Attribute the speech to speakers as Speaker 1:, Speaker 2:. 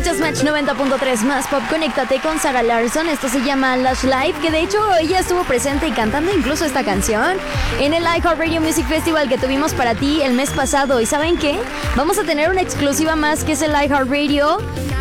Speaker 1: Escuchas Match 90.3 más pop. Conéctate con Sarah Larsson. Esto se llama Lush Life, que de hecho ella estuvo presente y cantando incluso esta canción en el iHeartRadio Music Festival que tuvimos para ti el mes pasado. ¿Y saben qué? Vamos a tener una exclusiva más, que es el iHeartRadio